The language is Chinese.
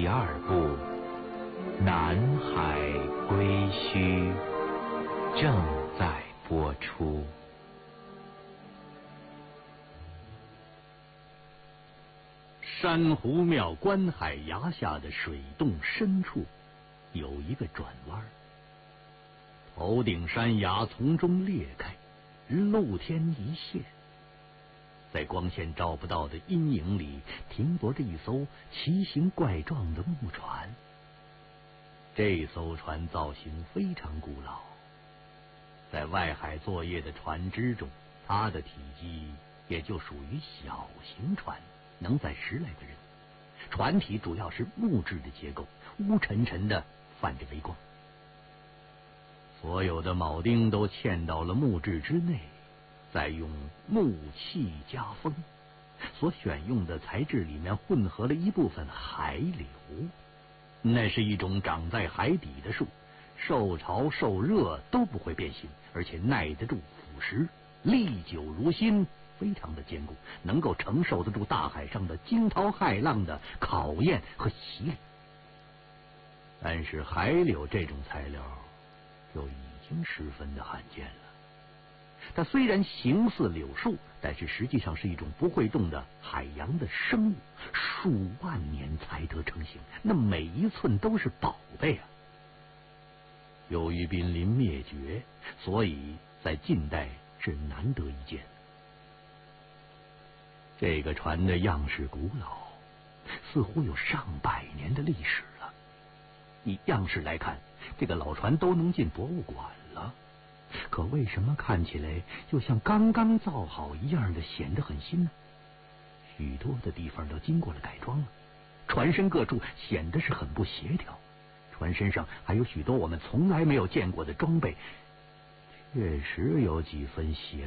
第2部《南海归墟》正在播出。 珊瑚庙观海崖下的水洞深处有一个转弯，头顶山崖从中裂开，露天一线。在光线照不到的阴影里，停泊着一艘奇形怪状的木船。这艘船造型非常古老，在外海作业的船只中，它的体积也就属于小型船，能载10来个人。船体主要是木质的结构，乌沉沉的，泛着微光。所有的铆钉都嵌到了木质之内，再用木器加风，所选用的材质里面混合了一部分海柳，那是一种长在海底的树，受潮受热都不会变形，而且耐得住腐蚀，历久如新，非常的坚固，能够承受得住大海上的惊涛骇浪的考验和洗礼。但是海柳这种材料就已经十分的罕见了。它虽然形似柳树，但是实际上是一种不会动的海洋的生物，数万年才得成型，那每一寸都是宝贝啊！由于濒临灭绝，所以在近代是难得一见。这个船的样式古老，似乎有上百年的历史了。以样式来看，这个老船都能进博物馆了。可为什么看起来就像刚刚造好一样的，显得很新呢？许多的地方都经过了改装了，船身各处显得是很不协调，船身上还有许多我们从来没有见过的装备，确实有几分邪